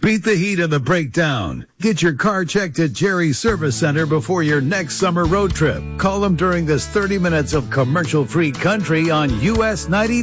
Beat the heat and the breakdown. Get your car checked at Jerry's Service Center before your next summer road trip. Call them during this 30 minutes of commercial-free country on US 90.